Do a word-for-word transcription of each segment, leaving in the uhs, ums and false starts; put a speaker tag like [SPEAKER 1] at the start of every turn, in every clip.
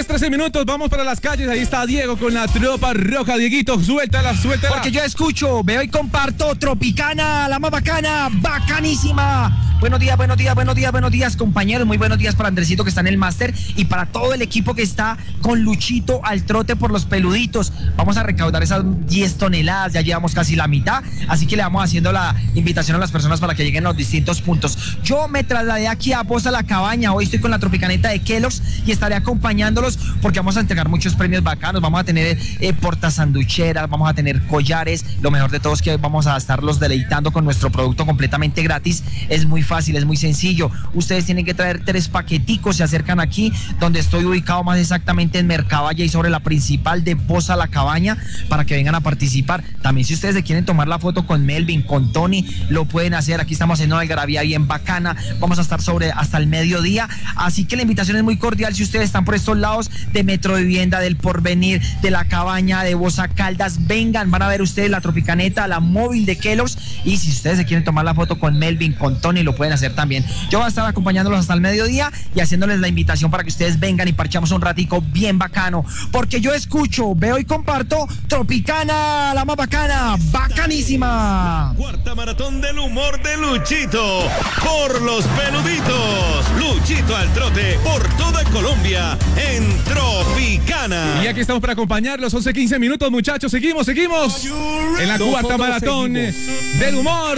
[SPEAKER 1] diez, trece minutos, vamos para las calles. Ahí está Diego con la tropa roja. Dieguito, suéltala, suéltala.
[SPEAKER 2] Porque yo escucho, veo y comparto Tropicana, la más bacana, bacanísima. Buenos días, buenos días, buenos días, buenos días, compañeros. Muy buenos días para Andresito, que está en el máster, y para todo el equipo que está con Luchito al trote por los peluditos. Vamos a recaudar esas diez toneladas, ya llevamos casi la mitad, así que le vamos haciendo la invitación a las personas para que lleguen a los distintos puntos. Yo me trasladé aquí a Bosa La Cabaña. Hoy estoy con la Tropicaneta de Kellogg's y estaré acompañándolos porque vamos a entregar muchos premios bacanos. Vamos a tener eh, portasanducheras, vamos a tener collares. Lo mejor de todo es que vamos a estarlos deleitando con nuestro producto completamente gratis. Es muy fácil, es muy sencillo. Ustedes tienen que traer tres paqueticos, se acercan aquí donde estoy ubicado, más exactamente en Mercavalle y sobre la principal de Bosa La Cabaña, para que vengan a participar. También, si ustedes se quieren tomar la foto con Melvin, con Tony, lo pueden hacer. Aquí estamos en una algarabía bien bacana. Vamos a estar sobre hasta el mediodía, así que la invitación es muy cordial. Si ustedes están por estos lados de Metro Vivienda, del Porvenir, de La Cabaña, de Bosa Caldas, vengan, van a ver ustedes la Tropicaneta, la móvil de Kellogg's. Y si ustedes se quieren tomar la foto con Melvin, con Tony, lo pueden hacer también. Yo voy a estar acompañándolos hasta el mediodía y haciéndoles la invitación para que ustedes vengan y parchamos un ratico bien bacano, porque yo escucho, veo y comparto Tropicana, la más bacana, bacanísima.
[SPEAKER 3] Cuarta maratón del humor de Luchito por los peluditos. Luchito al trote por toda Colombia en Tropicana.
[SPEAKER 1] Y aquí estamos para acompañarlos. once, quince minutos, muchachos. Seguimos, seguimos en la
[SPEAKER 4] Nosotros
[SPEAKER 1] cuarta maratón
[SPEAKER 4] seguimos.
[SPEAKER 1] del humor.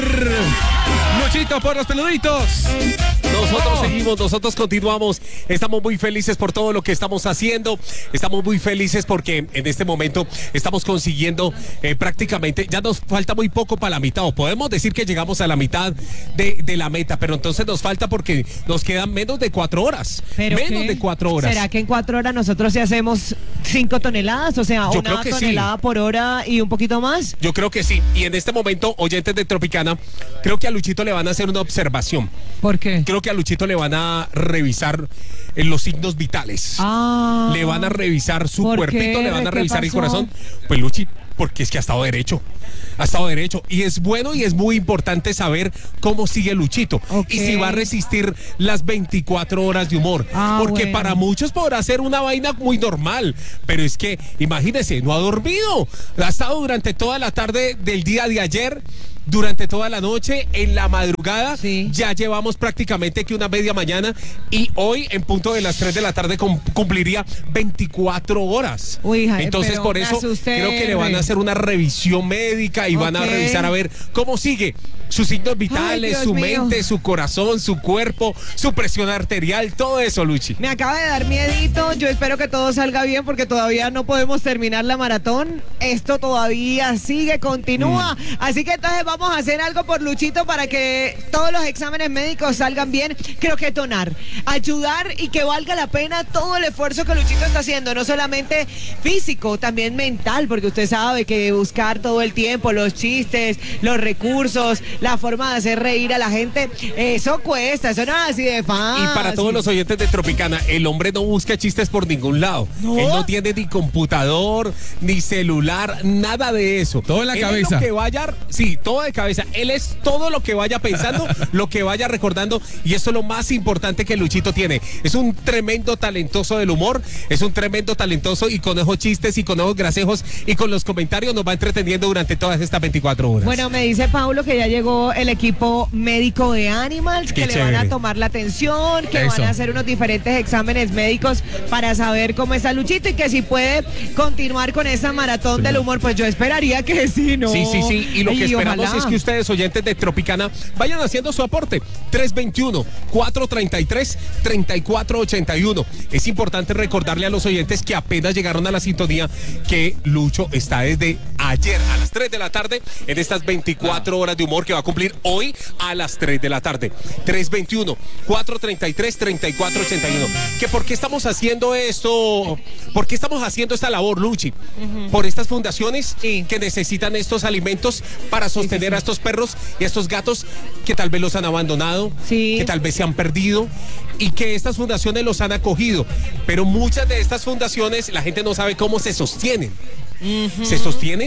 [SPEAKER 1] Luchito por los peluditos.
[SPEAKER 4] Nosotros
[SPEAKER 1] Oh.
[SPEAKER 4] seguimos, nosotros continuamos. Estamos muy felices por todo lo que estamos haciendo. Estamos muy felices porque en este momento estamos consiguiendo eh, prácticamente, ya nos falta muy poco para la mitad, o podemos decir que llegamos a la mitad de, de la meta, pero entonces nos falta porque nos quedan menos de cuatro horas.
[SPEAKER 5] ¿Pero
[SPEAKER 4] menos
[SPEAKER 5] qué?
[SPEAKER 4] de cuatro horas.
[SPEAKER 5] ¿Será que en cuatro horas nosotros sí hacemos cinco toneladas? O sea,
[SPEAKER 4] Yo
[SPEAKER 5] una
[SPEAKER 4] creo que sí.
[SPEAKER 5] tonelada por hora y un poquito más.
[SPEAKER 4] Yo creo que sí. Y en este momento, oyentes de Tropicana, creo que a Luchito le van a hacer una observación.
[SPEAKER 5] ¿Por qué?
[SPEAKER 4] Creo que a Luchito le van a revisar eh, los signos vitales.
[SPEAKER 5] Ah.
[SPEAKER 4] Le van a revisar su
[SPEAKER 5] ¿Por
[SPEAKER 4] cuerpito,
[SPEAKER 5] qué?
[SPEAKER 4] le van a
[SPEAKER 5] ¿Qué
[SPEAKER 4] revisar el
[SPEAKER 5] pasó?
[SPEAKER 4] corazón. Pues Luchi, porque es que ha estado derecho. Ha estado derecho. Y es bueno y es muy importante saber cómo sigue Luchito.
[SPEAKER 5] Ok.
[SPEAKER 4] Y si va a resistir las veinticuatro horas de humor.
[SPEAKER 5] Ah,
[SPEAKER 4] porque
[SPEAKER 5] bueno.
[SPEAKER 4] para muchos podrá ser una vaina muy normal. Pero es que, imagínese, no ha dormido. Ha estado durante toda la tarde del día de ayer. Durante toda la noche, en la madrugada,
[SPEAKER 5] Sí.
[SPEAKER 4] ya llevamos prácticamente que una media mañana, y hoy en punto de las tres de la tarde cum- cumpliría veinticuatro horas.
[SPEAKER 5] Uy, Jaime,
[SPEAKER 4] Entonces
[SPEAKER 5] pero
[SPEAKER 4] por
[SPEAKER 5] me
[SPEAKER 4] eso
[SPEAKER 5] asusté,
[SPEAKER 4] creo que le van a hacer una revisión médica y van a
[SPEAKER 5] Ok.
[SPEAKER 4] revisar a ver cómo sigue sus signos vitales,
[SPEAKER 5] Dios
[SPEAKER 4] su
[SPEAKER 5] mío.
[SPEAKER 4] mente, su corazón, su cuerpo, su presión arterial, todo eso, Luchi.
[SPEAKER 5] Me acaba de dar miedito. Yo espero que todo salga bien porque todavía no podemos terminar la maratón. Esto todavía sigue, continúa. Así que entonces vamos a hacer algo por Luchito para que todos los exámenes médicos salgan bien. Creo que donar, ayudar y que valga la pena todo el esfuerzo que Luchito está haciendo. No solamente físico, también mental, porque usted sabe que buscar todo el tiempo los chistes, los recursos, la forma de hacer reír a la gente, eso cuesta, eso no es así de fácil.
[SPEAKER 4] Y para todos los oyentes de Tropicana, el hombre no busca chistes por ningún lado.
[SPEAKER 5] ¿No?
[SPEAKER 4] Él no tiene ni computador, ni celular, nada de eso.
[SPEAKER 1] Todo en la
[SPEAKER 4] Él
[SPEAKER 1] cabeza.
[SPEAKER 4] Es lo que vaya, sí, todo de cabeza. Él es todo lo que vaya pensando, lo que vaya recordando, y eso es lo más importante que Luchito tiene. Es un tremendo talentoso del humor, es un tremendo talentoso, y con esos chistes y con esos grasejos y con los comentarios nos va entreteniendo durante todas estas veinticuatro horas.
[SPEAKER 5] Bueno, me dice Paulo que ya llegó el equipo médico de Animals,
[SPEAKER 4] Qué
[SPEAKER 5] que le van
[SPEAKER 4] chévere.
[SPEAKER 5] a tomar la atención, que
[SPEAKER 1] Eso.
[SPEAKER 5] van a hacer unos diferentes exámenes médicos para saber cómo está Luchito y que si puede continuar con esa maratón del humor. Pues yo esperaría que sí, ¿no?
[SPEAKER 4] Sí, sí, sí. Y lo que
[SPEAKER 5] Ay,
[SPEAKER 4] esperamos
[SPEAKER 5] ojalá.
[SPEAKER 4] es que ustedes, oyentes de Tropicana, vayan haciendo su aporte. tres veintiuno, cuatrocientos treinta y tres, treinta y cuatro ochenta y uno. Es importante recordarle a los oyentes que apenas llegaron a la sintonía que Lucho está desde ayer a las tres de la tarde en estas veinticuatro horas de humor que va a cumplir hoy a las tres de la tarde. tres veintiuno, cuatrocientos treinta y tres, treinta y cuatro ochenta y uno. ¿Que por qué estamos haciendo esto? ¿Por qué estamos haciendo esta labor, Luchi? Por estas fundaciones
[SPEAKER 5] Sí.
[SPEAKER 4] que necesitan estos alimentos para sostener a estos perros y a estos gatos que tal vez los han abandonado,
[SPEAKER 5] Sí.
[SPEAKER 4] que tal vez se han perdido, y que estas fundaciones los han acogido. Pero muchas de estas fundaciones la gente no sabe cómo se sostienen. Se sostienen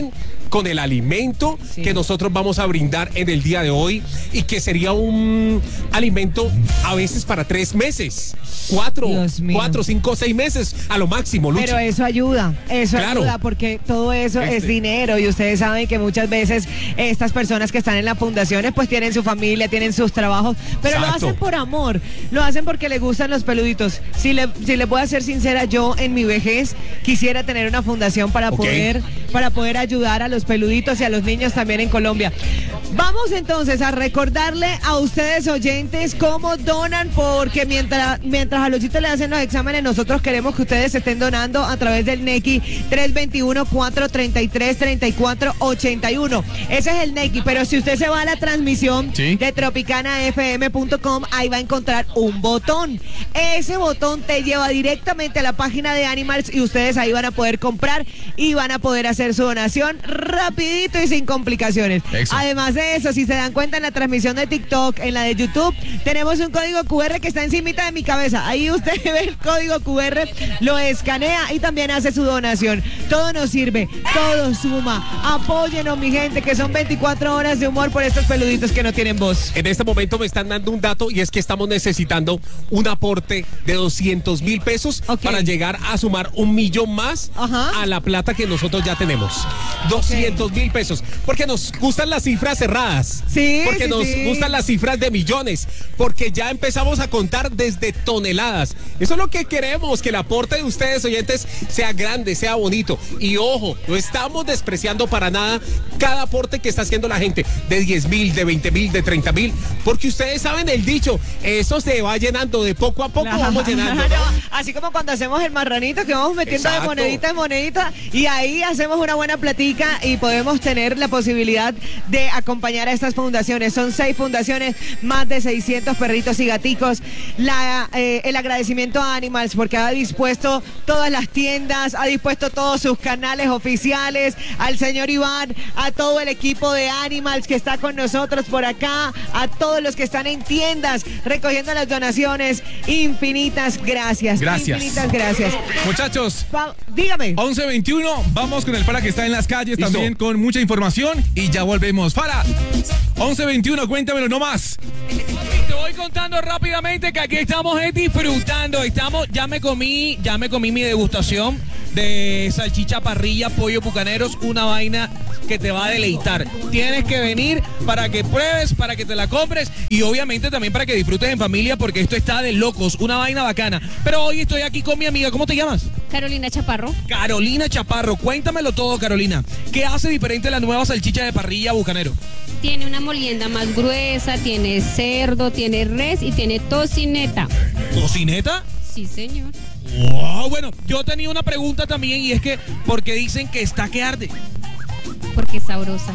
[SPEAKER 4] con el alimento
[SPEAKER 5] Sí.
[SPEAKER 4] que nosotros vamos a brindar en el día de hoy y que sería un alimento a veces para tres meses, cuatro,
[SPEAKER 5] Dios mío.
[SPEAKER 4] cuatro, cinco, seis meses a lo máximo, Luchi.
[SPEAKER 5] Pero eso ayuda, eso
[SPEAKER 4] Claro.
[SPEAKER 5] ayuda porque todo eso es
[SPEAKER 4] Este.
[SPEAKER 5] dinero y ustedes saben que muchas veces estas personas que están en las fundaciones pues tienen su familia, tienen sus trabajos, pero lo
[SPEAKER 4] Exacto.
[SPEAKER 5] hacen por amor, lo hacen porque les gustan los peluditos. Si le, si le voy a ser sincera, yo en mi vejez quisiera tener una fundación para
[SPEAKER 4] Ok.
[SPEAKER 5] poder para poder ayudar a los peluditos y a los niños también en Colombia. Vamos entonces a recordarle a ustedes oyentes cómo donan, porque mientras, mientras a Luchito le hacen los exámenes, nosotros queremos que ustedes estén donando a través del Nequi tres dos uno, cuatro tres tres, tres cuatro ocho uno. Ese es el Nequi, pero si usted se va a la transmisión
[SPEAKER 1] Sí.
[SPEAKER 5] de tropicana f m punto com, ahí va a encontrar un botón. Ese botón te lleva directamente a la página de Animals y ustedes ahí van a poder comprar y van a poder hacer su donación rapidito y sin complicaciones.
[SPEAKER 1] Eso.
[SPEAKER 5] Además de eso, si se dan cuenta en la transmisión de TikTok, en la de YouTube, tenemos un código Q R que está encimita de mi cabeza. Ahí usted ve el código Q R, lo escanea y también hace su donación. Todo nos sirve, todo suma. Apóyenos, mi gente, que son veinticuatro horas de humor por estos peluditos que no tienen voz.
[SPEAKER 4] En este momento me están dando un dato y es que estamos necesitando un aporte de doscientos mil pesos
[SPEAKER 5] Ok.
[SPEAKER 4] para llegar a sumar un millón más
[SPEAKER 5] Ajá.
[SPEAKER 4] a la plata que nosotros ya tenemos. doscientos mil pesos. Porque nos gustan las cifras cerradas.
[SPEAKER 5] Sí,
[SPEAKER 4] Porque
[SPEAKER 5] sí,
[SPEAKER 4] nos
[SPEAKER 5] sí.
[SPEAKER 4] gustan las cifras de millones. Porque ya empezamos a contar desde toneladas. Eso es lo que queremos, que el aporte de ustedes, oyentes, sea grande, sea bonito. Y ojo, no estamos despreciando para nada cada aporte que está haciendo la gente, de diez mil, de veinte mil, de treinta mil, porque ustedes saben el dicho, eso se va llenando, de poco a poco vamos llenando.
[SPEAKER 5] Claro, así como cuando hacemos el marranito, que vamos metiendo
[SPEAKER 4] Exacto.
[SPEAKER 5] de monedita en monedita y ahí hacemos una buena platica y podemos tener la posibilidad de acompañar a estas fundaciones. Son seis fundaciones, más de seiscientos perritos y gaticos. La, eh, el agradecimiento a Animals porque ha dispuesto todas las tiendas, ha dispuesto todos sus canales oficiales, al señor Iván, a todo el equipo de Animals que está con nosotros por acá, a todos los que están en tiendas recogiendo las donaciones. Infinitas gracias.
[SPEAKER 1] Gracias.
[SPEAKER 5] Infinitas gracias.
[SPEAKER 1] Muchachos,
[SPEAKER 5] Va- dígame.
[SPEAKER 1] once veintiuno, vamos con el para que está en las calles
[SPEAKER 4] Listo.
[SPEAKER 1] también con mucha información y ya volvemos. Para once veintiuno, cuéntamelo nomás.
[SPEAKER 6] Te voy contando rápidamente que aquí estamos eh, disfrutando. Estamos, ya me comí, ya me comí mi degustación de salchicha parrilla, pollo bucaneros, una vaina que te va a deleitar. Tienes que venir para que pruebes, para que te la compres y obviamente también para que disfrutes en familia porque esto está de locos, una vaina bacana. Pero hoy estoy aquí con mi amiga, ¿cómo te llamas?
[SPEAKER 7] Carolina Chaparro.
[SPEAKER 6] Carolina Chaparro, cuéntamelo todo, Carolina. ¿Qué hace diferente la nueva salchicha de parrilla bucanero?
[SPEAKER 7] Tiene una molienda más gruesa, tiene cerdo, tiene res y tiene tocineta.
[SPEAKER 6] ¿Cocineta?
[SPEAKER 7] Sí, señor.
[SPEAKER 6] Wow, bueno, yo tenía una pregunta también y es que, ¿por qué dicen que está que arde?
[SPEAKER 7] Porque es sabrosa.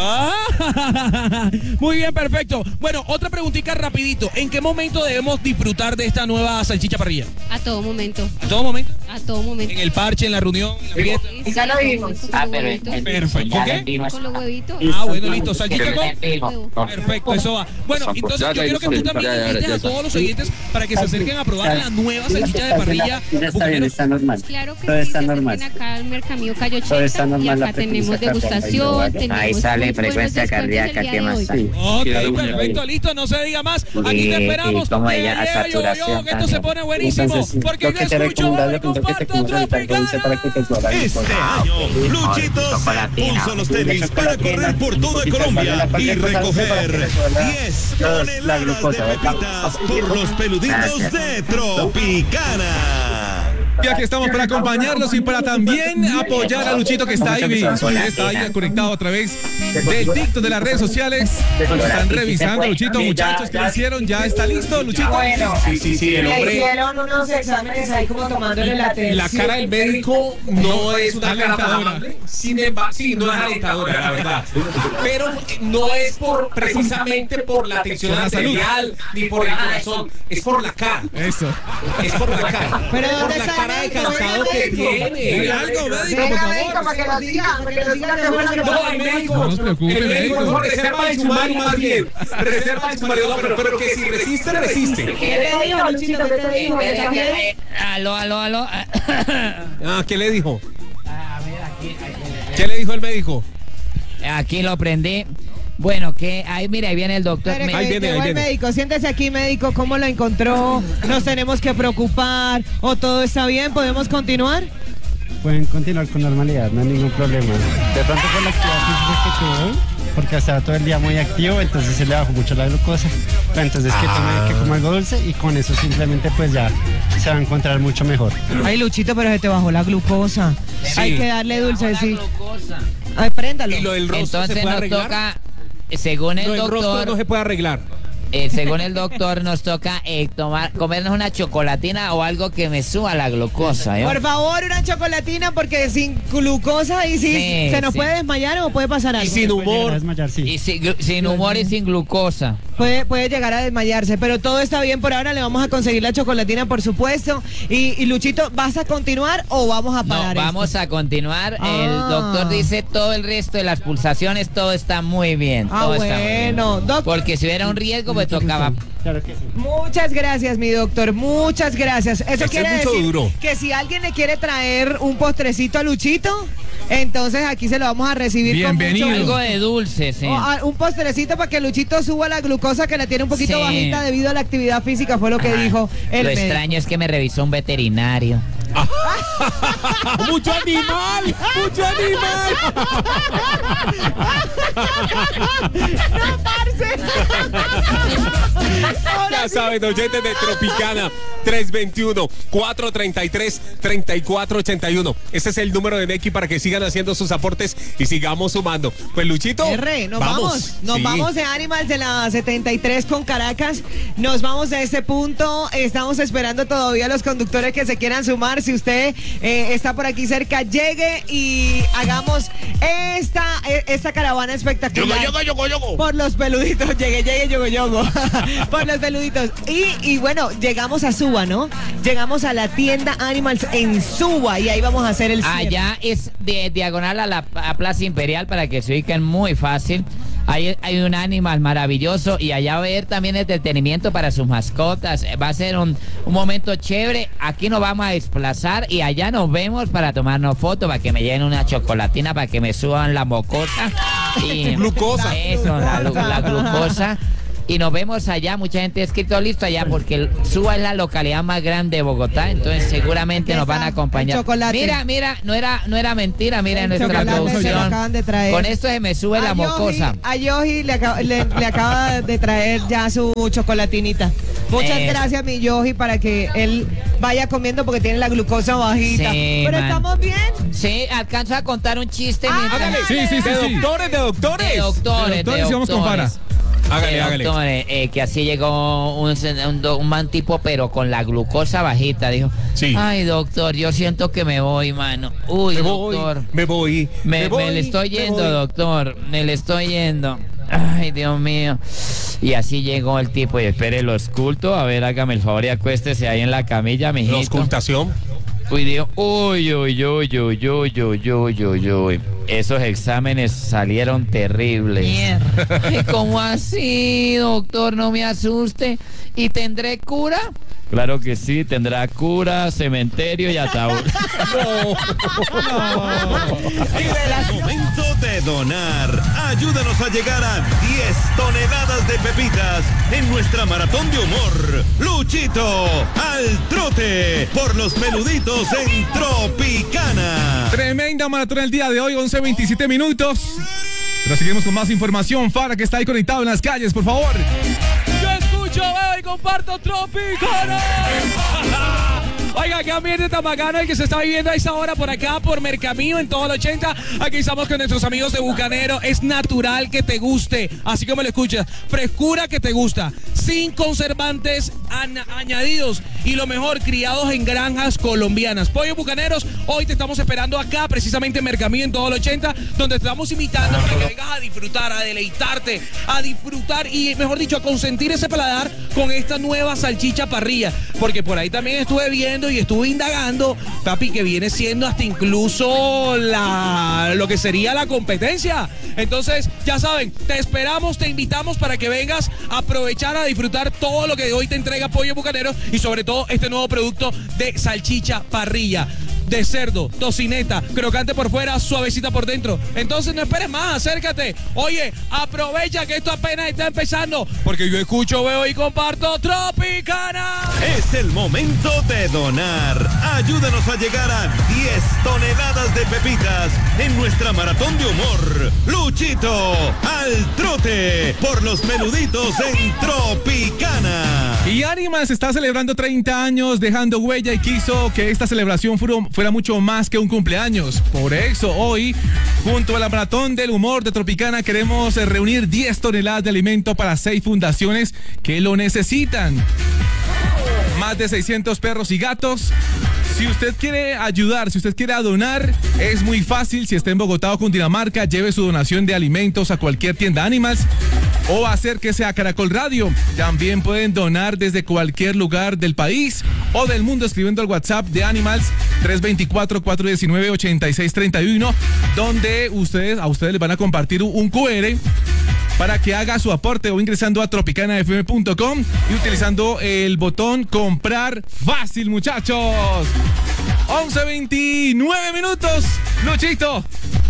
[SPEAKER 6] Ah, muy bien, perfecto. Bueno, otra preguntita rapidito. ¿En qué momento debemos disfrutar de esta nueva salchicha parrilla?
[SPEAKER 7] A todo momento.
[SPEAKER 6] ¿A todo momento?
[SPEAKER 7] A todo momento.
[SPEAKER 6] ¿En el parche, en la reunión, en la fiesta?
[SPEAKER 7] Sí, sí, a todo momento, con
[SPEAKER 8] Ah,
[SPEAKER 7] los
[SPEAKER 8] pero
[SPEAKER 7] huevitos.
[SPEAKER 6] Perfecto. ¿Con qué?
[SPEAKER 7] Con los huevitos.
[SPEAKER 6] Ah, bueno, listo. ¿Salchicha con?
[SPEAKER 7] Huevo.
[SPEAKER 6] Perfecto, eso va. Bueno, entonces yo quiero que tú también invites a todos los oyentes para que se acerquen a probar la nueva salchicha de parrilla.
[SPEAKER 8] Ya está bien,
[SPEAKER 6] bucanero.
[SPEAKER 8] está normal.
[SPEAKER 7] Claro que
[SPEAKER 8] Todo
[SPEAKER 7] sí,
[SPEAKER 8] está
[SPEAKER 7] se
[SPEAKER 8] normal.
[SPEAKER 7] acerquen acá al Mercamillo Calle
[SPEAKER 8] Todo está
[SPEAKER 7] ochenta y
[SPEAKER 8] normal, la
[SPEAKER 7] acá tenemos
[SPEAKER 8] frecuencia
[SPEAKER 7] degustación,
[SPEAKER 8] cardíaca.
[SPEAKER 7] tenemos
[SPEAKER 8] Ahí sale
[SPEAKER 7] muy buenos
[SPEAKER 8] frecuencia
[SPEAKER 7] descuentos el
[SPEAKER 8] cardíaca,
[SPEAKER 7] día
[SPEAKER 8] ¿qué
[SPEAKER 7] de
[SPEAKER 8] más
[SPEAKER 7] hoy.
[SPEAKER 8] hay?
[SPEAKER 6] Ok,
[SPEAKER 8] Claro,
[SPEAKER 6] perfecto, listo, no se diga más. Aquí
[SPEAKER 8] Y-
[SPEAKER 6] te esperamos.
[SPEAKER 8] y como
[SPEAKER 6] Que
[SPEAKER 8] ella,
[SPEAKER 6] llegue yo, yo,
[SPEAKER 8] saturación
[SPEAKER 6] que esto se
[SPEAKER 8] también.
[SPEAKER 6] pone buenísimo.
[SPEAKER 8] Entonces,
[SPEAKER 6] Porque
[SPEAKER 8] lo
[SPEAKER 6] yo
[SPEAKER 8] que te
[SPEAKER 6] escucho,
[SPEAKER 8] recomiendo
[SPEAKER 6] y
[SPEAKER 8] es que te
[SPEAKER 6] comparto
[SPEAKER 8] comas el dulce para que te suba la
[SPEAKER 3] Este
[SPEAKER 8] glucosa.
[SPEAKER 3] año, Luchito se puso los tenis para correr por toda Colombia y recoger diez
[SPEAKER 8] La
[SPEAKER 3] toneladas
[SPEAKER 8] glucosa,
[SPEAKER 3] de
[SPEAKER 8] ¿verdad?
[SPEAKER 3] pepitas por los peluditos de Tropicana.
[SPEAKER 1] Y aquí estamos para acompañarlos y para también apoyar a Luchito que está ahí, está ahí conectado a través del TikTok de las redes sociales. Están revisando, Luchito, muchachos, ¿qué le hicieron? ¿Ya está listo, Luchito?
[SPEAKER 5] Bueno,
[SPEAKER 4] Sí, sí, sí, el
[SPEAKER 5] le
[SPEAKER 4] hombre.
[SPEAKER 5] hicieron unos exámenes ahí como tomándole la atención.
[SPEAKER 4] La cara del médico no es una cara
[SPEAKER 1] Alentadora.
[SPEAKER 4] amable. Sin embargo, sí, no es alentadora, la verdad. Pero no es por precisamente por la tensión
[SPEAKER 1] Por la salud.
[SPEAKER 4] arterial ni por el corazón, es por la cara.
[SPEAKER 1] Eso.
[SPEAKER 4] Es por la cara.
[SPEAKER 5] Pero
[SPEAKER 4] por
[SPEAKER 5] ¿dónde
[SPEAKER 4] la
[SPEAKER 5] está
[SPEAKER 4] cara de
[SPEAKER 5] el médico?
[SPEAKER 4] cansado que
[SPEAKER 5] Venga,
[SPEAKER 4] tiene.
[SPEAKER 1] Diga algo, médico, por
[SPEAKER 5] Venga, médico,
[SPEAKER 1] favor.
[SPEAKER 5] para que nos diga, para que nos diga que fue lo que
[SPEAKER 4] No,
[SPEAKER 5] pasó.
[SPEAKER 4] el médico.
[SPEAKER 1] No se preocupe,
[SPEAKER 4] el médico.
[SPEAKER 1] médico.
[SPEAKER 4] No, reserva el sumario más bien. Reserva el sumario, no, pero, pero que si resiste, resiste.
[SPEAKER 5] ¿Qué te dijo, Luchito? ¿Qué te dijo? ¿Estás bien?
[SPEAKER 6] Aló, aló, aló.
[SPEAKER 4] Ah, ¿qué le dijo? ¿Qué le dijo el médico?
[SPEAKER 9] aquí lo prendí. Bueno, que ahí, mira, ahí viene el doctor.
[SPEAKER 5] Espere,
[SPEAKER 9] Me-
[SPEAKER 5] que
[SPEAKER 4] Ahí viene,
[SPEAKER 5] llegó
[SPEAKER 4] ahí
[SPEAKER 5] el
[SPEAKER 4] viene.
[SPEAKER 5] médico. Siéntese aquí, médico. ¿Cómo lo encontró? ¿Nos tenemos que preocupar? ¿O todo está bien? ¿Podemos continuar?
[SPEAKER 8] Pueden continuar con normalidad, no hay ningún problema. De pronto por la actividad física que tuvo, porque estaba todo el día muy activo, entonces se le bajó mucho la glucosa. Pero entonces que tome, que coma algo dulce y con eso simplemente pues ya se va a encontrar mucho mejor.
[SPEAKER 5] Ay, Luchito, pero se te bajó la glucosa.
[SPEAKER 4] Sí.
[SPEAKER 5] Hay que darle dulce,
[SPEAKER 9] La
[SPEAKER 5] sí.
[SPEAKER 9] glucosa.
[SPEAKER 5] Ay, préndalo.
[SPEAKER 4] Y lo del rostro se
[SPEAKER 9] Entonces
[SPEAKER 4] puede
[SPEAKER 9] nos
[SPEAKER 4] arreglar.
[SPEAKER 9] toca, según el
[SPEAKER 4] Lo del rostro
[SPEAKER 9] doctor,
[SPEAKER 4] no se puede arreglar.
[SPEAKER 9] eh, según el doctor, nos toca eh, tomar, comernos una chocolatina o algo que me suba la glucosa. ¿eh?
[SPEAKER 5] Por favor, una chocolatina, porque sin glucosa y sí,
[SPEAKER 9] Sí,
[SPEAKER 5] se nos
[SPEAKER 9] sí.
[SPEAKER 5] puede desmayar o puede pasar
[SPEAKER 4] Y
[SPEAKER 5] algo.
[SPEAKER 4] sin
[SPEAKER 8] Puede llegar a
[SPEAKER 4] humor.
[SPEAKER 8] desmayar, sí.
[SPEAKER 9] Y sin, glu- sin humor y sin glucosa.
[SPEAKER 5] Puede, puede llegar a desmayarse, pero todo está bien por ahora. Le vamos a conseguir la chocolatina, por supuesto. Y, y Luchito, ¿vas a continuar o vamos a
[SPEAKER 9] No,
[SPEAKER 5] parar?
[SPEAKER 9] vamos
[SPEAKER 5] esto?
[SPEAKER 9] a continuar.
[SPEAKER 5] Ah.
[SPEAKER 9] El doctor dice todo el resto de las pulsaciones, todo está muy bien.
[SPEAKER 5] Ah,
[SPEAKER 9] todo está muy bien.
[SPEAKER 5] bueno. Doc-
[SPEAKER 9] Porque si hubiera un riesgo, pues tocaba.
[SPEAKER 8] Claro que sí.
[SPEAKER 5] Muchas gracias, mi doctor. Muchas gracias. Eso
[SPEAKER 4] Este
[SPEAKER 5] quiere
[SPEAKER 4] es mucho
[SPEAKER 5] decir
[SPEAKER 4] duro.
[SPEAKER 5] que si alguien le quiere traer un postrecito a Luchito, entonces aquí se lo vamos a recibir
[SPEAKER 1] Bienvenido.
[SPEAKER 5] con mucho
[SPEAKER 9] Algo
[SPEAKER 5] gusto.
[SPEAKER 9] de dulce, sí.
[SPEAKER 5] O, ah, un postrecito para que Luchito suba la glucosa que la tiene un poquito
[SPEAKER 9] Sí.
[SPEAKER 5] bajita debido a la actividad física, fue lo que
[SPEAKER 9] Ajá.
[SPEAKER 5] dijo el
[SPEAKER 9] Lo
[SPEAKER 5] médico.
[SPEAKER 9] extraño es que me revisó un veterinario.
[SPEAKER 4] ¡Mucho animal! ¡Mucho animal!
[SPEAKER 5] ¡No, parce!
[SPEAKER 4] Ya saben, oyentes de Tropicana, tres veintiuno, cuatrocientos treinta y tres, treinta y cuatro ochenta y uno. Ese es el número de Neki para que sigan haciendo sus aportes y sigamos sumando. Pues Luchito,
[SPEAKER 5] R, nos vamos, nos
[SPEAKER 4] Sí.
[SPEAKER 5] vamos de Animals de la setenta y tres con Caracas, nos vamos a este punto, estamos esperando todavía a los conductores que se quieran sumar, si usted eh, está por aquí cerca, llegue y hagamos esta, eh, esta caravana espectacular. Por los peluditos, llegue, llegue, yogo, yogo, por los peluditos. Y, y bueno, llegamos a Suba, ¿no? Llegamos a la tienda Animals en Suba y ahí vamos a hacer el cierre.
[SPEAKER 9] Allá es de diagonal a la a Plaza Imperial para que se ubiquen muy fácil. Ahí hay un animal maravilloso y allá va a haber también entretenimiento para sus mascotas. Va a ser un, un momento chévere. Aquí nos vamos a desplazar y allá nos vemos para tomarnos fotos, para que me lleven una chocolatina, para que me suban la mocosa. Y
[SPEAKER 4] Glucosa.
[SPEAKER 9] Eso, la, glu- la glucosa. Y nos vemos allá, mucha gente ha escrito listo allá porque el- Suba es la localidad más grande de Bogotá, entonces seguramente nos van a acompañar.
[SPEAKER 5] El chocolate.
[SPEAKER 9] Mira, mira, no era, no era mentira, mira
[SPEAKER 5] El
[SPEAKER 9] nuestra
[SPEAKER 5] chocolate se lo
[SPEAKER 9] producción.
[SPEAKER 5] acaban de traer.
[SPEAKER 9] Con esto se me sube la
[SPEAKER 5] A Yogi-
[SPEAKER 9] mocosa.
[SPEAKER 5] A Yogi le, acaba- le- le acaba de traer ya su chocolatinita. Muchas
[SPEAKER 9] Eso.
[SPEAKER 5] gracias, mi Yogi, para que él vaya comiendo porque tiene la glucosa bajita.
[SPEAKER 9] Sí,
[SPEAKER 5] Pero
[SPEAKER 9] man.
[SPEAKER 5] estamos bien.
[SPEAKER 9] Sí, alcanzo a contar un chiste
[SPEAKER 5] Ah,
[SPEAKER 9] mientras...
[SPEAKER 5] hágale.
[SPEAKER 1] Sí, sí, sí,
[SPEAKER 4] De
[SPEAKER 1] sí.
[SPEAKER 4] doctores, de doctores.
[SPEAKER 9] De doctores,
[SPEAKER 1] De
[SPEAKER 9] de
[SPEAKER 1] doctores y vamos con Fara.
[SPEAKER 9] doctores.
[SPEAKER 4] Hágale,
[SPEAKER 9] De
[SPEAKER 4] hágale.
[SPEAKER 9] doctores, eh, que así llegó un, un, do- un man tipo, pero con la glucosa bajita. Dijo,
[SPEAKER 4] Sí.
[SPEAKER 9] ay, doctor, yo siento que me voy, mano. Uy,
[SPEAKER 4] Me voy,
[SPEAKER 9] doctor.
[SPEAKER 4] me voy,
[SPEAKER 9] Me,
[SPEAKER 4] me voy,
[SPEAKER 9] me le estoy
[SPEAKER 4] me
[SPEAKER 9] yendo,
[SPEAKER 4] voy.
[SPEAKER 9] doctor. Me le estoy yendo. Ay, Dios mío. Y así llegó el tipo. Y espere, lo esculto. A ver, hágame el favor y acuéstese ahí en la camilla, mijito.
[SPEAKER 4] La auscultación.
[SPEAKER 9] Uy, dijo, uy, uy, uy, uy, uy, uy, uy, uy, uy. Esos exámenes salieron terribles. Ay, ¿cómo así, doctor? No me asuste. ¿Y tendré cura? Claro que sí, tendrá cura, cementerio y ataúd.
[SPEAKER 3] Es el momento de donar. Ayúdanos a llegar a diez toneladas de pepitas en nuestra maratón de humor. Luchito al trote por los peluditos en Tropicana.
[SPEAKER 1] Tremenda maratón el día de hoy, once veintisiete minutos. Pero seguimos con más información. Fara, que está ahí conectado en las calles, por favor.
[SPEAKER 6] Yo escucho, veo y comparto Tropicana. Oiga, qué ambiente tan bacano el que se está viviendo a esta hora por acá, por Mercamillo, en todo el ochenta. Aquí estamos con nuestros amigos de Bucanero. Es natural que te guste, así como lo escuchas. Frescura que te gusta, sin conservantes an- añadidos. Y lo mejor, criados en granjas colombianas. Pollo Bucaneros, hoy te estamos esperando acá, precisamente en Mercamillo, en todo el ochenta, donde te estamos invitando para que vengas a disfrutar, a deleitarte, a disfrutar y, mejor dicho, a consentir ese paladar con esta nueva salchicha parrilla. Porque por ahí también estuve viendo y estuve indagando, papi, que viene siendo hasta incluso la lo que sería la competencia. Entonces, ya saben, te esperamos, te invitamos para que vengas a aprovechar, a disfrutar todo lo que hoy te entrega Pollo Bucanero y sobre todo este nuevo producto de salchicha parrilla. de cerdo, tocineta, crocante por fuera, suavecita por dentro. Entonces no esperes más, acércate. Oye, aprovecha que esto apenas está empezando, porque yo escucho, veo y comparto Tropicana.
[SPEAKER 3] Es el momento de donar. Ayúdanos a llegar a diez toneladas de pepitas en nuestra maratón de humor. Luchito al trote por los peluditos en Tropicana.
[SPEAKER 1] Y Animals está celebrando treinta años, dejando huella, y quiso que esta celebración fuera, fuera mucho más que un cumpleaños. Por eso hoy, junto a la maratón del humor de Tropicana, queremos reunir diez toneladas de alimento para seis fundaciones que lo necesitan. Más de seiscientos perros y gatos. Si usted quiere ayudar, si usted quiere donar, es muy fácil. Si está en Bogotá o Cundinamarca, lleve su donación de alimentos a cualquier tienda Animals o acérquese a Caracol Radio. También pueden donar desde cualquier lugar del país o del mundo escribiendo al WhatsApp de Animals tres dos cuatro, cuatro uno nueve, ocho seis tres uno, donde ustedes, a ustedes les van a compartir un cu erre para que haga su aporte, o ingresando a tropicana f m punto com y utilizando el botón comprar fácil, muchachos. once veintinueve minutos. Luchito.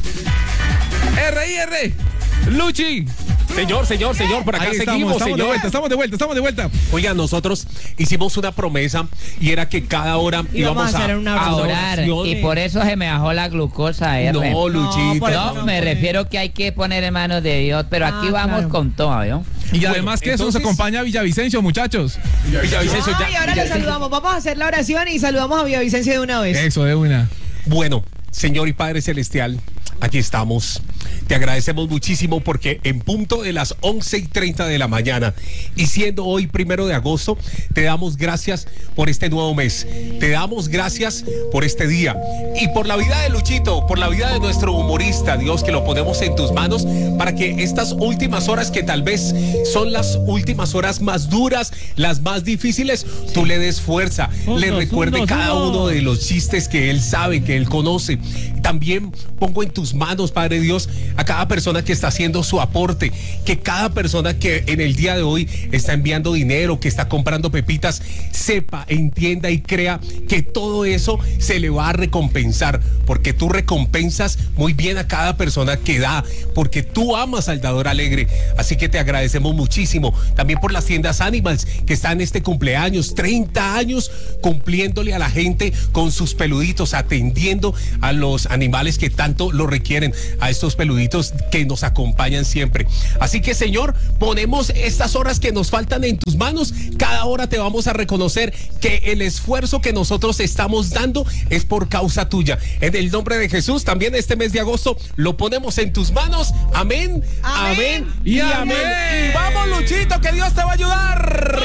[SPEAKER 1] R I R. Luchi.
[SPEAKER 4] Señor, señor, señor, por acá
[SPEAKER 1] Ahí
[SPEAKER 4] seguimos,
[SPEAKER 1] estamos, estamos
[SPEAKER 4] señor.
[SPEAKER 1] de vuelta, estamos de vuelta, estamos de vuelta.
[SPEAKER 4] Oiga, nosotros hicimos una promesa y era que cada hora íbamos,
[SPEAKER 5] Íbamos a hacer una
[SPEAKER 9] A orar. Y por eso se me bajó la glucosa, R.
[SPEAKER 4] No, Luchito.
[SPEAKER 5] por
[SPEAKER 9] No,
[SPEAKER 5] eso no
[SPEAKER 9] me
[SPEAKER 5] puede.
[SPEAKER 9] refiero que hay que poner en manos de Dios, pero
[SPEAKER 5] Ah,
[SPEAKER 9] aquí vamos
[SPEAKER 5] claro.
[SPEAKER 9] con todo, ¿no?
[SPEAKER 1] Y
[SPEAKER 4] Bueno,
[SPEAKER 1] además que eso nos
[SPEAKER 4] entonces-
[SPEAKER 1] acompaña Villavicencio, muchachos.
[SPEAKER 4] Villavicencio, ya-
[SPEAKER 5] Ay, ahora le saludamos. Vamos a hacer la oración y saludamos a Villavicencio de una vez.
[SPEAKER 1] Eso, de una.
[SPEAKER 4] Bueno, Señor y Padre Celestial, aquí estamos. Te agradecemos muchísimo porque en punto de las once y treinta de la mañana, y siendo hoy primero de agosto, te damos gracias por este nuevo mes. Te damos gracias por este día y por la vida de Luchito, por la vida de nuestro humorista, Dios, que lo ponemos en tus manos para que estas últimas horas, que tal vez son las últimas horas más duras, las más difíciles, tú le des fuerza, le recuerde cada uno de los chistes que él sabe, que él conoce. También pongo en tus manos, Padre Dios, a cada persona que está haciendo su aporte, que cada persona que en el día de hoy está enviando dinero, que está comprando pepitas, sepa, entienda y crea que todo eso se le va a recompensar, porque tú recompensas muy bien a cada persona que da, porque tú amas al dador alegre. Así que te agradecemos muchísimo también por las tiendas Animals que están en este cumpleaños, treinta años cumpliéndole a la gente con sus peluditos, atendiendo a los animales que tanto lo requieren, a estos peluditos que nos acompañan siempre. Así que, Señor, ponemos estas horas que nos faltan en tus manos. Cada hora te vamos a reconocer que el esfuerzo que nosotros estamos dando es por causa tuya. En el nombre de Jesús, también este mes de agosto lo ponemos en tus manos. Amén, amén,
[SPEAKER 5] Amén.
[SPEAKER 4] y amén. Y vamos, Luchito, que Dios te va a ayudar.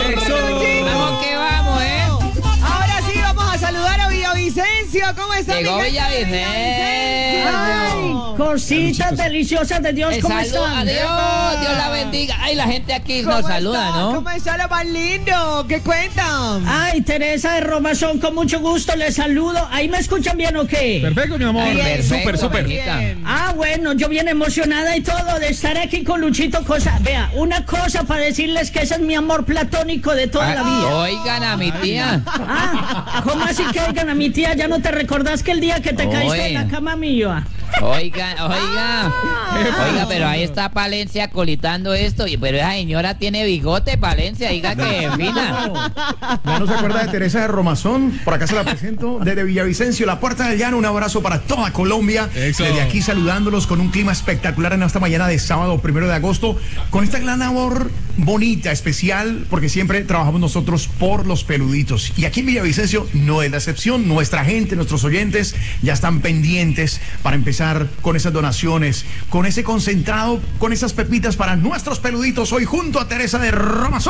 [SPEAKER 9] Vamos que vamos, ¿eh?
[SPEAKER 5] Ahora sí vamos a saludar a Villavicencio. ¿Cómo está, mi
[SPEAKER 9] Llegó
[SPEAKER 5] gente de
[SPEAKER 9] Villavicencio.
[SPEAKER 5] Ay,
[SPEAKER 10] Cositas deliciosas de Dios,
[SPEAKER 9] Eh,
[SPEAKER 10] ¿cómo
[SPEAKER 9] salud,
[SPEAKER 10] están?
[SPEAKER 9] adiós, Dios la bendiga. Ay, la gente aquí nos
[SPEAKER 5] ¿cómo
[SPEAKER 9] saluda,
[SPEAKER 5] está?
[SPEAKER 9] ¿no?
[SPEAKER 5] ¿Cómo está lo más lindo? ¿Qué cuentan?
[SPEAKER 10] Ay, Teresa de Romazón, con mucho gusto les saludo. ¿Ahí me escuchan bien o qué?
[SPEAKER 1] Perfecto, mi amor.
[SPEAKER 5] Bien,
[SPEAKER 9] Perfecto,
[SPEAKER 4] súper, súper.
[SPEAKER 9] mamita.
[SPEAKER 5] Bien.
[SPEAKER 10] Ah, bueno, yo bien emocionada y todo de estar aquí con Luchito. Cosa, vea, una cosa para decirles que ese es mi amor platónico de toda la vida.
[SPEAKER 9] Oigan a mi tía.
[SPEAKER 10] Ah, ¿cómo así que oigan a mi tía? ¿Ya no te recordás que el día que te caíste en la
[SPEAKER 9] Oye.
[SPEAKER 10] cama mía?
[SPEAKER 9] Oiga, oiga. Oiga, pero ahí está Palencia colitando esto. y- Pero esa señora tiene bigote, Palencia. Diga que fina.
[SPEAKER 11] Ya no se acuerda de Teresa de Romazón. Por acá se la presento desde Villavicencio, la Puerta del Llano. Un abrazo para toda Colombia.
[SPEAKER 1] Eso.
[SPEAKER 11] Desde aquí saludándolos con un clima espectacular en esta mañana de sábado primero de agosto. Con esta gran labor bonita, especial, porque siempre trabajamos nosotros por los peluditos. Y aquí en Villavicencio no es la excepción. Nuestra gente, nuestros oyentes ya están pendientes para empezar con esas donaciones, con ese concentrado, con esas pepitas para nuestros peluditos. Hoy junto a Teresa de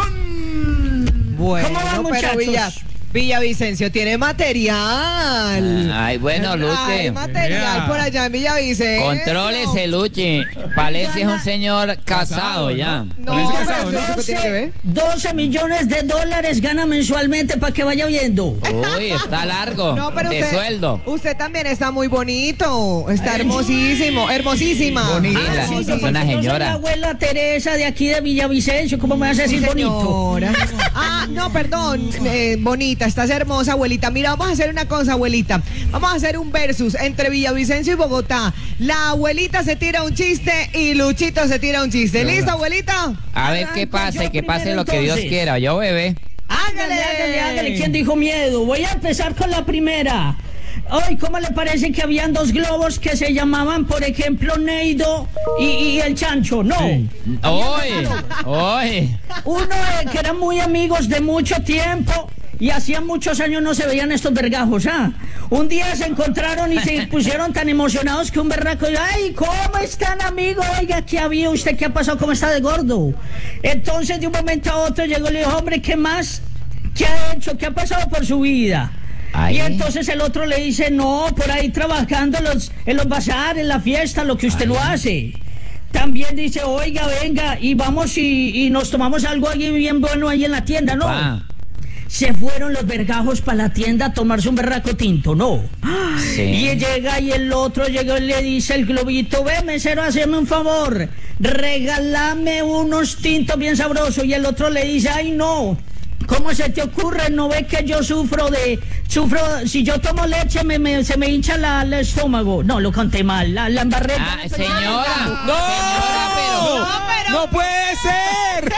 [SPEAKER 11] Romazón.
[SPEAKER 5] Bueno,
[SPEAKER 10] ¿Cómo van,
[SPEAKER 5] pero
[SPEAKER 10] muchachos?
[SPEAKER 5] Villa, Villavicencio tiene material.
[SPEAKER 9] Ay, bueno,
[SPEAKER 5] Hay
[SPEAKER 9] Luche.
[SPEAKER 5] material
[SPEAKER 1] Yeah.
[SPEAKER 5] por allá en Villavicencio.
[SPEAKER 9] Contrólese, Luche. Palencia es un señor casado ya.
[SPEAKER 5] No,
[SPEAKER 1] Parece
[SPEAKER 5] pero
[SPEAKER 1] casado, ¿no?
[SPEAKER 5] eso qué tiene que ver.
[SPEAKER 10] doce millones de dólares gana mensualmente para que vaya viendo.
[SPEAKER 9] Uy, está largo.
[SPEAKER 5] No, pero
[SPEAKER 9] de
[SPEAKER 5] usted,
[SPEAKER 9] sueldo.
[SPEAKER 5] usted también está muy bonito. Está hermosísimo, hermosísima.
[SPEAKER 9] Bonita.
[SPEAKER 10] Ah, sí,
[SPEAKER 9] es
[SPEAKER 10] sí,
[SPEAKER 9] una
[SPEAKER 10] porque yo soy
[SPEAKER 9] señora.
[SPEAKER 10] la abuela Teresa de aquí de Villavicencio. ¿Cómo me vas a decir
[SPEAKER 5] Sí,
[SPEAKER 10] bonito?
[SPEAKER 5] señora. Ah, no, perdón, eh, bonita. abuelita, estás hermosa, abuelita. Mira, vamos a hacer una cosa, abuelita. Vamos a hacer un versus entre Villavicencio y Bogotá. La abuelita se tira un chiste y Luchito se tira un chiste. ¿Listo, abuelita?
[SPEAKER 9] A ver qué pasa y que pase lo que Dios quiera. Yo, bebé.
[SPEAKER 10] Hágale, hágale, hágale. ¿Quién dijo miedo? Voy a empezar con la primera. Hoy, ¿cómo le parece que habían dos globos que se llamaban, por ejemplo, Neido y, y el Chancho? No.
[SPEAKER 9] Hoy, hoy.
[SPEAKER 10] Uno eh, que eran muy amigos de mucho tiempo y hacía muchos años no se veían estos vergajos, ¿ah? Un día se encontraron y se pusieron tan emocionados que un berraco dijo, ¡ay, cómo están, amigo! Oiga, ¿qué había usted? ¿Qué ha pasado? ¿Cómo está de gordo? Entonces, de un momento a otro llegó y le dijo, hombre, ¿qué más? ¿Qué ha hecho? ¿Qué ha pasado por su vida? Ay. Y entonces el otro le dice, no, por ahí trabajando los, en los bazares, en la fiesta, lo que usted Ay. no hace. También dice, oiga, venga, y vamos y, y nos tomamos algo ahí bien bueno ahí en la tienda, ¿no? Ah. Se fueron los vergajos para la tienda a tomarse un berraco tinto, ¿no? Sí. Y llega y el otro llega y le dice el globito, ve, mesero, hazme un favor, regálame unos tintos bien sabrosos. Y el otro le dice, ay, no. ¿Cómo se te ocurre? ¿No ves que yo sufro de... Sufro... Si yo tomo leche me, me, se me hincha la, el estómago? No, lo conté mal. La, la embarré.
[SPEAKER 9] Ah, señora.
[SPEAKER 4] ¡No!
[SPEAKER 9] Señora, pero...
[SPEAKER 4] ¡No, pero... ¡No puede ser!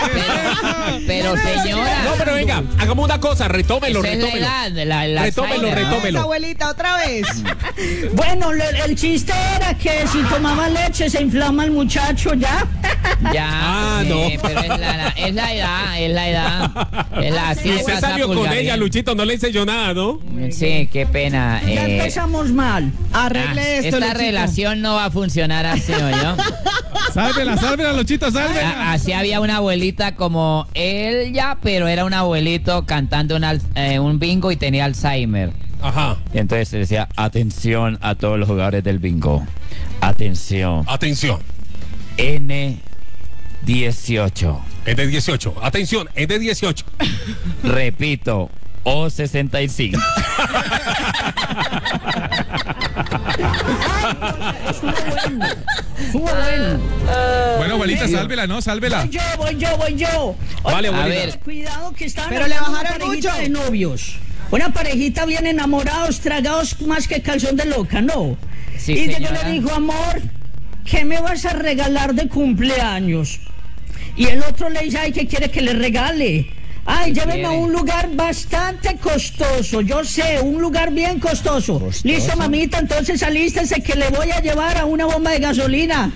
[SPEAKER 9] Pero, pero señora...
[SPEAKER 4] No, pero venga, hagamos una cosa. Retómelo,
[SPEAKER 9] Esa
[SPEAKER 4] retómelo.
[SPEAKER 9] Es la edad, la, la
[SPEAKER 4] retómelo,
[SPEAKER 9] Alzheimer,
[SPEAKER 4] retómelo.
[SPEAKER 5] ¿no? Abuelita, otra vez.
[SPEAKER 10] Bueno, el, el chiste era que si tomaba leche se inflama el muchacho, ¿ya?
[SPEAKER 9] Ya,
[SPEAKER 4] ah,
[SPEAKER 9] sí,
[SPEAKER 4] no.
[SPEAKER 9] Pero es la, es la edad, es la edad. Es la, así
[SPEAKER 4] Usted salió con ella, Luchito, no le enseñó nada, ¿no?
[SPEAKER 9] Sí, qué pena.
[SPEAKER 10] Ya
[SPEAKER 9] eh,
[SPEAKER 10] empezamos mal.
[SPEAKER 5] Arregle
[SPEAKER 9] ah,
[SPEAKER 5] esto,
[SPEAKER 9] Esta
[SPEAKER 5] Luchito.
[SPEAKER 9] relación no va a funcionar así, ¿no?
[SPEAKER 1] Sálvela, sálvela, Luchito, sálvela.
[SPEAKER 9] Ah, así había una abuelita como ella, pero era un abuelito cantando un, al- eh, un bingo y tenía Alzheimer.
[SPEAKER 4] Ajá.
[SPEAKER 9] Y entonces decía, atención a todos los jugadores del bingo. Atención.
[SPEAKER 4] Atención.
[SPEAKER 9] N dieciocho.
[SPEAKER 4] Es de dieciocho. Atención, es de dieciocho.
[SPEAKER 9] Repito, O sesenta y cinco.
[SPEAKER 1] Bueno, abuelita, sálvela, ¿no? Sálvela.
[SPEAKER 10] Voy yo, voy yo, voy yo.
[SPEAKER 4] Vale,
[SPEAKER 10] Oye,
[SPEAKER 4] a
[SPEAKER 9] ver.
[SPEAKER 10] Cuidado que están
[SPEAKER 5] Pero le bajaron
[SPEAKER 10] una parejita
[SPEAKER 5] mucho.
[SPEAKER 10] de novios. Una parejita bien enamorados, tragados más que calzón de loca, ¿no?
[SPEAKER 9] Sí,
[SPEAKER 10] y
[SPEAKER 9] señora.
[SPEAKER 10] ella le dijo, amor, ¿qué me vas a regalar de cumpleaños? Y el otro le dice, ay, ¿qué quiere que le regale? Ay,
[SPEAKER 9] ¿Qué
[SPEAKER 10] lléveme a
[SPEAKER 9] quiere?
[SPEAKER 10] un lugar bastante costoso, yo sé, un lugar bien costoso.
[SPEAKER 9] ¿Costoso?
[SPEAKER 10] Listo, mamita, entonces alístese que le voy a llevar a una bomba de gasolina.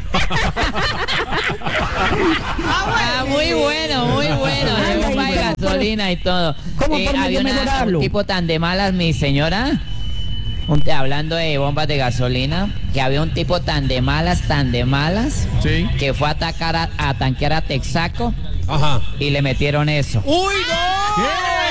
[SPEAKER 9] Ah, muy bueno, muy bueno.
[SPEAKER 10] Ay,
[SPEAKER 9] De bomba
[SPEAKER 10] ay,
[SPEAKER 9] de
[SPEAKER 10] ¿cómo
[SPEAKER 9] gasolina y todo.
[SPEAKER 10] ¿Cómo por
[SPEAKER 9] había
[SPEAKER 10] medio
[SPEAKER 9] una-
[SPEAKER 10] mejorarlo?
[SPEAKER 9] un tipo tan de malas, mi señora. Un- hablando de bombas de gasolina, que había un tipo tan de malas, tan de malas,
[SPEAKER 1] Sí.
[SPEAKER 9] que fue a atacar a, a tanquear a Texaco
[SPEAKER 4] Ajá.
[SPEAKER 9] y le metieron eso.
[SPEAKER 4] ¡Uy, no!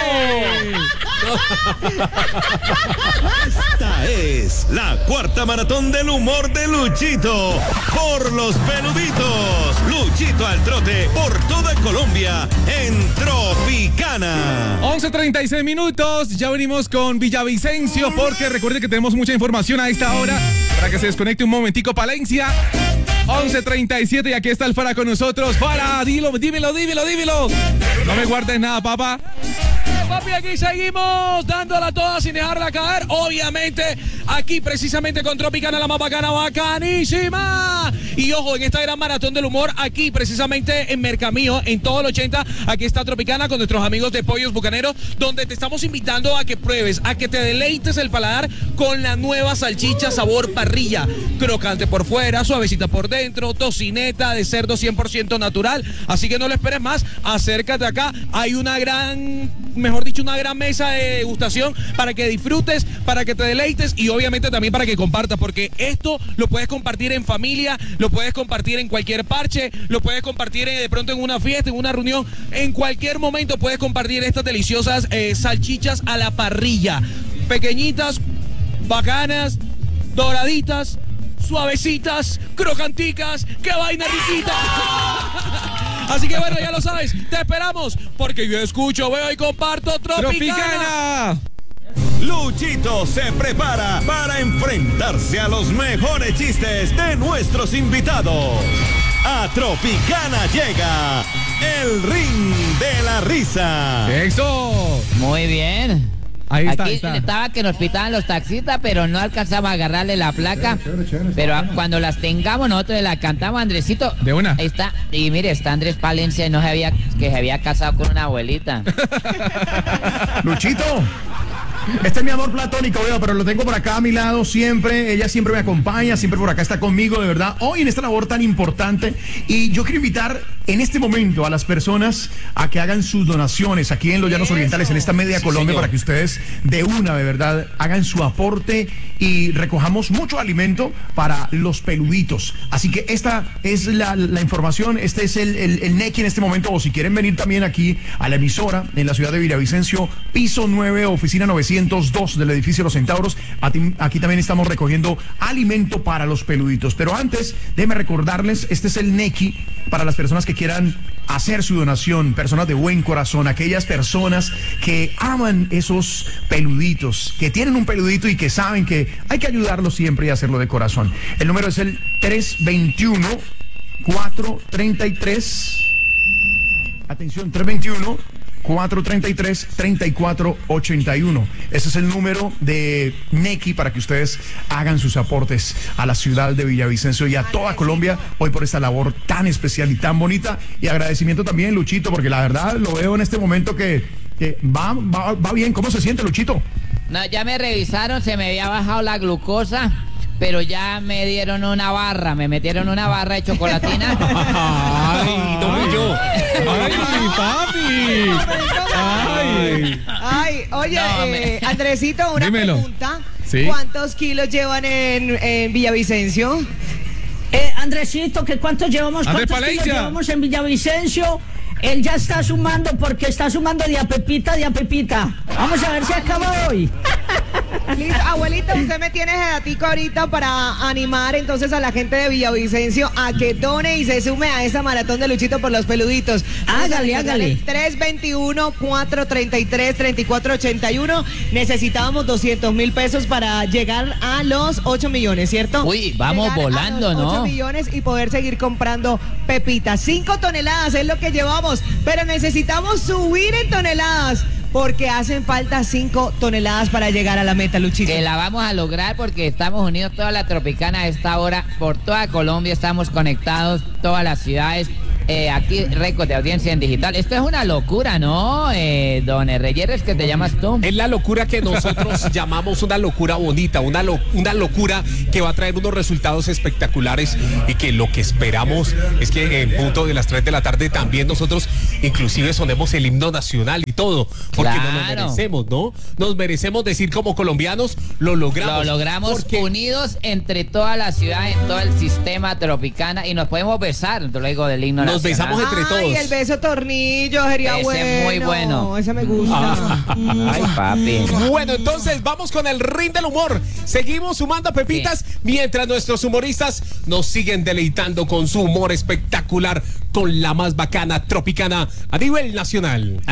[SPEAKER 3] Esta es la cuarta maratón del humor de Luchito. Por los peluditos. Luchito al trote por toda Colombia en Tropicana.
[SPEAKER 1] once treinta y seis minutos, ya venimos con Villavicencio porque recuerde que tenemos mucha información a esta hora para que se desconecte un momentico Palencia. once treinta y siete y aquí está el Fara con nosotros. Fara, dilo, dímelo, dímelo, dímelo. No me guardes nada, papá.
[SPEAKER 6] Papi, aquí seguimos dándola toda sin dejarla caer. Obviamente, aquí precisamente con Tropicana, la más bacana, bacanísima. Y ojo, en esta gran maratón del humor, aquí precisamente en Mercamío, en todo el ochenta, aquí está Tropicana con nuestros amigos de Pollos Bucaneros, donde te estamos invitando a que pruebes, a que te deleites el paladar con la nueva salchicha sabor parrilla. Crocante por fuera, suavecita por dentro, tocineta de cerdo cien por ciento natural. Así que no lo esperes más, acércate acá. Hay una gran, mejor dicho, una gran mesa de degustación para que disfrutes, para que te deleites y obviamente también para que compartas, porque esto lo puedes compartir en familia, lo puedes compartir en cualquier parche, lo puedes compartir en- de pronto en una fiesta, en una reunión, en cualquier momento puedes compartir estas deliciosas eh, salchichas a la parrilla, pequeñitas, bacanas, doraditas, suavecitas, crocanticas, ¡qué vaina riquita! Así que bueno, ya lo sabes, te esperamos, porque yo escucho, veo y comparto Tropicana.
[SPEAKER 1] Tropicana.
[SPEAKER 3] Luchito se prepara para enfrentarse a los mejores chistes de nuestros invitados. A Tropicana llega el ring de la risa.
[SPEAKER 1] Eso.
[SPEAKER 9] Muy bien.
[SPEAKER 1] Ahí está,
[SPEAKER 9] Aquí
[SPEAKER 1] ahí está.
[SPEAKER 9] estaba que nos pitaban los taxistas, pero no alcanzamos a agarrarle la placa. Pero a- cuando las tengamos, nosotros la cantamos, Andresito.
[SPEAKER 1] De una.
[SPEAKER 9] Ahí está. Y mire, está Andrés Palencia, no se había, que se había casado con una abuelita.
[SPEAKER 11] Luchito. Este es mi amor platónico, veo, pero lo tengo por acá a mi lado siempre. Ella siempre me acompaña, siempre por acá está conmigo, de verdad. Hoy en esta labor tan importante. Y yo quiero invitar en este momento a las personas a que hagan sus donaciones aquí en los Llanos Orientales, en esta media
[SPEAKER 4] Sí,
[SPEAKER 11] Colombia,
[SPEAKER 4] señor.
[SPEAKER 11] para que ustedes de una, de verdad, hagan su aporte y recojamos mucho alimento para los peluditos. Así que esta es la, la información, este es el, el, el Nequi en este momento. O si quieren venir también aquí a la emisora en la ciudad de Villavicencio, piso nueve, oficina novecientos dos del edificio Los Centauros. Ati- Aquí también estamos recogiendo alimento para los peluditos. Pero antes, déjenme recordarles, este es el Nequi para las personas que quieran hacer su donación, personas de buen corazón, aquellas personas que aman esos peluditos, que tienen un peludito y que saben que hay que ayudarlos siempre y hacerlo de corazón. El número es el tres veintiuno, cuatrocientos treinta y tres. Atención, tres veintiuno, cuatrocientos treinta y tres, treinta y cuatro ochenta y uno. Ese es el número de Nequi para que ustedes hagan sus aportes a la ciudad de Villavicencio y a toda Colombia hoy por esta labor tan especial y tan bonita. Y agradecimiento también, Luchito, porque la verdad lo veo en este momento que, que va, va, va bien. ¿Cómo se siente, Luchito?
[SPEAKER 9] No, ya me revisaron, se me había bajado la glucosa, pero ya me dieron una barra, me metieron una barra de chocolatina.
[SPEAKER 4] Ay, no fui yo.
[SPEAKER 1] ¡Ay, papi! ¡Ay!
[SPEAKER 5] Ay, oye,
[SPEAKER 9] No,
[SPEAKER 5] eh, Andresito, una
[SPEAKER 1] Dímelo.
[SPEAKER 5] pregunta.
[SPEAKER 1] Sí.
[SPEAKER 5] ¿Cuántos kilos llevan en, en Villavicencio?
[SPEAKER 10] Eh, Andresito, ¿que cuántos llevamos?
[SPEAKER 1] Andrés
[SPEAKER 10] ¿Cuántos kilos
[SPEAKER 1] Palencia.
[SPEAKER 10] llevamos en Villavicencio? Él ya está sumando porque está sumando de a pepita, de a pepita. Vamos a ver si acaba hoy.
[SPEAKER 5] Listo, abuelita, usted me tiene datico ahorita para animar entonces a la gente de Villavicencio a que done y se sume a esa maratón de Luchito por los peluditos.
[SPEAKER 10] Hágale, hágale.
[SPEAKER 5] tres veintiuno, cuatrocientos treinta y tres, treinta y cuatro ochenta y uno. Necesitábamos doscientos mil pesos para llegar a los ocho millones, ¿cierto?
[SPEAKER 9] Uy, vamos
[SPEAKER 5] Llegar a
[SPEAKER 9] volando,
[SPEAKER 5] los
[SPEAKER 9] ¿no?
[SPEAKER 5] ocho millones y poder seguir comprando pepitas. cinco toneladas es lo que llevamos, pero necesitamos subir en toneladas. Porque hacen falta cinco toneladas para llegar a la meta, Luchito.
[SPEAKER 9] Que la vamos a lograr porque estamos unidos toda la Tropicana a esta hora, por toda Colombia estamos conectados, todas las ciudades, eh, aquí récord de audiencia en digital. Esto es una locura, ¿no, eh, don Reyes, que te llamas tú?
[SPEAKER 4] Es la locura que nosotros llamamos una locura bonita, una, lo- una locura que va a traer unos resultados espectaculares y que lo que esperamos es que en punto de las tres de la tarde también nosotros inclusive sonemos el himno nacional y todo, porque no nos
[SPEAKER 9] Claro.
[SPEAKER 4] merecemos, ¿no? Nos merecemos decir como colombianos, lo logramos.
[SPEAKER 9] Lo logramos
[SPEAKER 4] porque
[SPEAKER 9] unidos entre toda la ciudad, en todo el sistema Tropicana y nos podemos besar, luego del himno
[SPEAKER 4] Nos
[SPEAKER 9] nacional.
[SPEAKER 4] besamos entre todos.
[SPEAKER 5] Ay, el beso tornillo sería
[SPEAKER 9] Ese
[SPEAKER 5] bueno.
[SPEAKER 9] muy bueno.
[SPEAKER 5] Ese me gusta.
[SPEAKER 9] Ay, papi.
[SPEAKER 4] Bueno, entonces vamos con el ring del humor. Seguimos sumando pepitas mientras nuestros humoristas nos siguen deleitando con su humor espectacular con la más bacana Tropicana a nivel nacional.